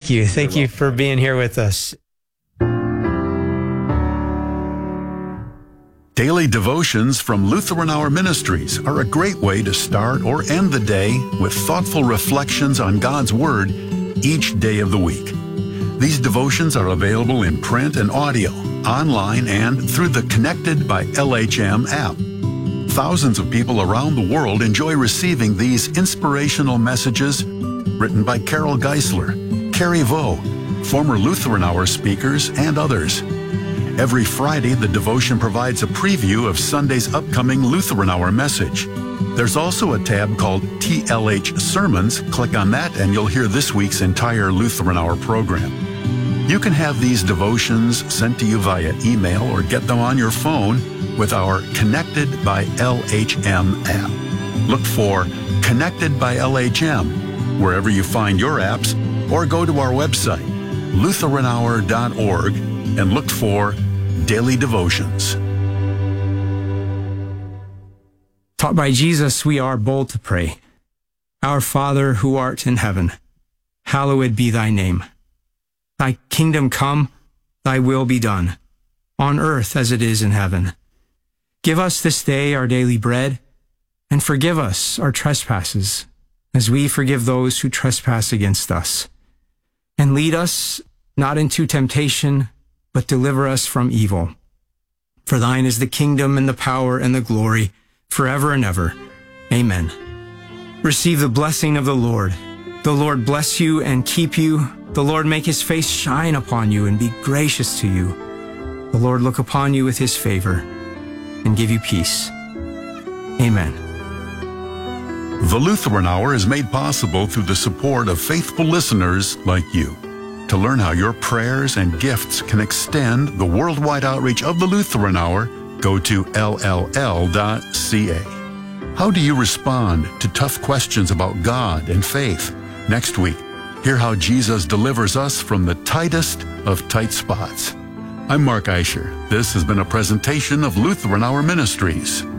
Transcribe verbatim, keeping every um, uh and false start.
Thank you. Thank you for being here with us. Daily devotions from Lutheran Hour Ministries are a great way to start or end the day with thoughtful reflections on God's Word each day of the week. These devotions are available in print and audio, online, and through the Connected by L H M app. Thousands of people around the world enjoy receiving these inspirational messages written by Carol Geisler, Carrie Vo, former Lutheran Hour speakers, and others. Every Friday, the devotion provides a preview of Sunday's upcoming Lutheran Hour message. There's also a tab called T L H Sermons. Click on that and you'll hear this week's entire Lutheran Hour program. You can have these devotions sent to you via email or get them on your phone with our Connected by L H M app. Look for Connected by L H M wherever you find your apps, or go to our website, lutheran hour dot org, and look for Daily Devotions. Taught by Jesus, we are bold to pray. Our Father, who art in heaven, hallowed be thy name. Thy kingdom come, thy will be done, on earth as it is in heaven. Give us this day our daily bread, and forgive us our trespasses, as we forgive those who trespass against us. And lead us not into temptation, but deliver us from evil. For thine is the kingdom and the power and the glory, forever and ever. Amen. Receive the blessing of the Lord. The Lord bless you and keep you. The Lord make his face shine upon you and be gracious to you. The Lord look upon you with his favor and give you peace. Amen. The Lutheran Hour is made possible through the support of faithful listeners like you. To learn how your prayers and gifts can extend the worldwide outreach of the Lutheran Hour, go to L L L dot C A. How do you respond to tough questions about God and faith? Next week, hear how Jesus delivers us from the tightest of tight spots. I'm Mark Eicher. This has been a presentation of Lutheran Hour Ministries.